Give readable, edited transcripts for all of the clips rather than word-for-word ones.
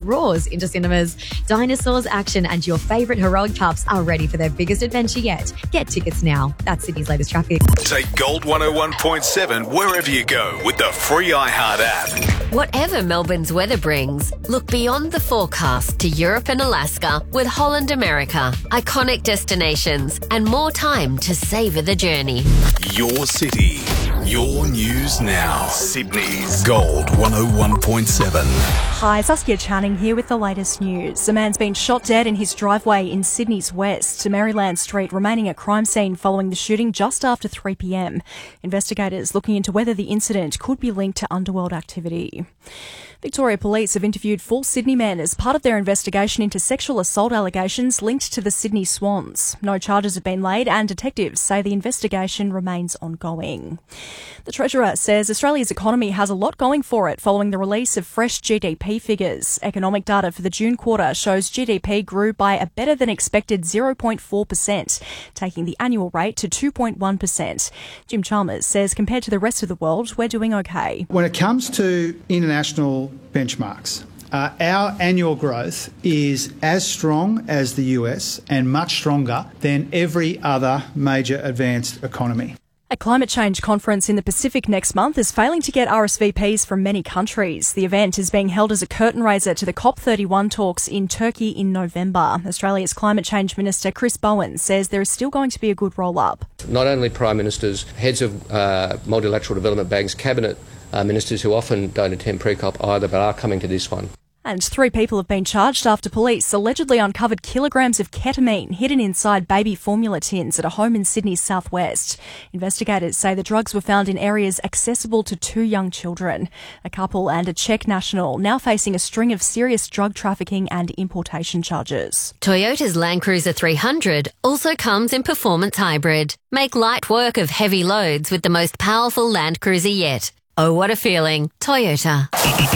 roars into cinemas. Dinosaurs, action and your favourite heroic pups are ready for their biggest adventure yet. Get tickets now. That's Sydney's latest traffic. Take Gold 101.7 wherever you go with the free iHeart app. Whatever Melbourne's weather brings, look beyond the forecast to Europe and Alaska with Holland America. Iconic destinations and more time to savour the journey. Your city, your news now. Sydney's Gold 101.7. Hi, Saskia Channing here with the latest news. A man's been shot dead in his driveway in Sydney's west, Maryland Street, remaining a crime scene following the shooting just after 3 p.m. Investigators looking into whether the incident could be linked to underworld activity. Victoria Police have interviewed 4 Sydney men as part of their investigation into sexual assault allegations linked to the Sydney Swans. No charges have been laid and detectives say the investigation remains ongoing. The Treasurer says Australia's economy has a lot going for it following the release of fresh GDP figures. Economic data for the June quarter shows GDP grew by a better than expected 0.4%, taking the annual rate to 2.1%. Jim Chalmers says compared to the rest of the world, we're doing okay. When it comes to international benchmarks, our annual growth is as strong as the US and much stronger than every other major advanced economy. A climate change conference in the Pacific next month is failing to get RSVPs from many countries. The event is being held as a curtain raiser to the COP31 talks in Turkey in November. Australia's Climate Change Minister Chris Bowen says there is still going to be a good roll-up. Not only Prime Ministers, heads of multilateral development banks, cabinet ministers who often don't attend pre-COP either, but are coming to this one. And 3 people have been charged after police allegedly uncovered kilograms of ketamine hidden inside baby formula tins at a home in Sydney's southwest. Investigators say the drugs were found in areas accessible to 2 young children. A couple and a Czech national now facing a string of serious drug trafficking and importation charges. Toyota's Land Cruiser 300 also comes in performance hybrid. Make light work of heavy loads with the most powerful Land Cruiser yet. Oh, what a feeling. Toyota.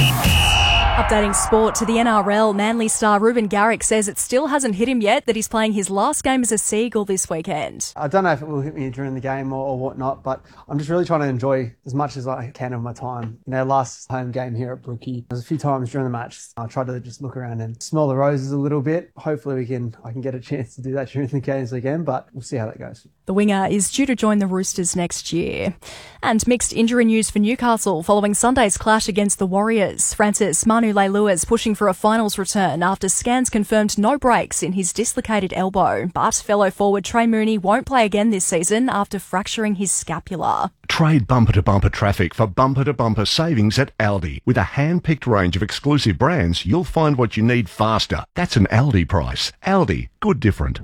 Updating sport to the NRL, Manly star Ruben Garrick says it still hasn't hit him yet that he's playing his last game as a Seagull this weekend. I don't know if it will hit me during the game or whatnot, but I'm just really trying to enjoy as much as I can of my time. You know, last home game here at Brookie, there's a few times during the match I tried to just look around and smell the roses a little bit. Hopefully I can get a chance to do that during the games again, but we'll see how that goes. The winger is due to join the Roosters next year. And mixed injury news for Newcastle following Sunday's clash against the Warriors. Francis Manu Leilua pushing for a finals return after scans confirmed no breaks in his dislocated elbow. But fellow forward Trey Mooney won't play again this season after fracturing his scapula. Trade bumper-to-bumper traffic for bumper-to-bumper savings at Aldi. With a hand-picked range of exclusive brands, you'll find what you need faster. That's an Aldi price. Aldi, good different.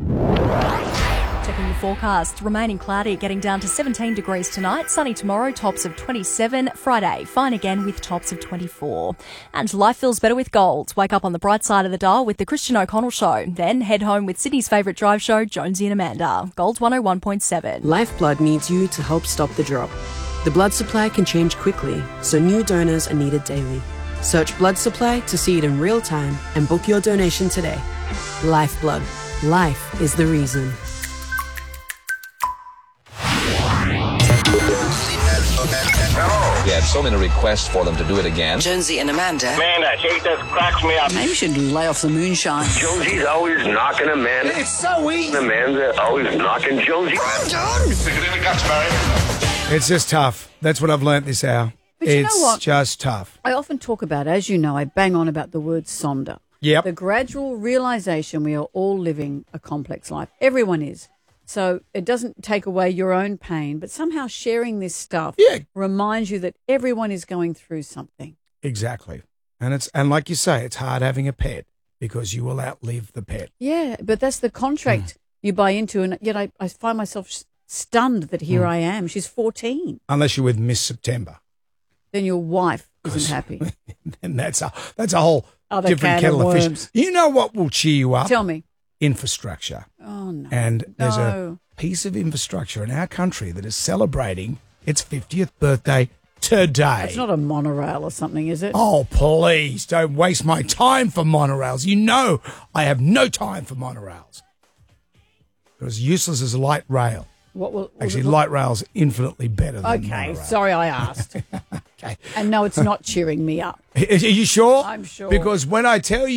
Checking the forecast, remaining cloudy, getting down to 17 degrees tonight. Sunny tomorrow, tops of 27. Friday, fine again with tops of 24. And life feels better with gold. Wake up on the bright side of the dial with the Christian O'Connell Show. Then head home with Sydney's favourite drive show, Jonesy and Amanda. Gold 101.7. Lifeblood needs you to help stop the drop. The blood supply can change quickly, so new donors are needed daily. Search blood supply to see it in real time and book your donation today. Lifeblood. Life is the reason. We had so many requests for them to do it again. Jonesy and Amanda. Man, that shit just cracks me up. Maybe you should lay off the moonshine. Jonesy's always knocking Amanda. It's so easy. Amanda's always knocking Jonesy. I'm done. Stick it in the guts, Barry. It's just tough. That's what I've learnt this hour. But you know what? It's just tough. I often talk about, as you know, I bang on about the word sonder. Yep. The gradual realisation we are all living a complex life. Everyone is. So it doesn't take away your own pain, but somehow sharing this stuff reminds you that everyone is going through something. Exactly. And like you say, it's hard having a pet because you will outlive the pet. Yeah, but that's the contract you buy into, and yet I find myself stunned that here I am. She's 14. Unless you're with Miss September. Then your wife isn't happy. And that's a whole Other different kettle of fish. You know what will cheer you up? Tell me. Infrastructure. Oh, no. And there's a piece of infrastructure in our country that is celebrating its 50th birthday today. It's not a monorail or something, is it? Oh, please, don't waste my time for monorails. You know I have no time for monorails. They're as useless as a light rail. Actually, light rail's infinitely better than monorail. Sorry I asked. Okay. And no, it's not cheering me up. Are you sure? I'm sure. Because when I tell you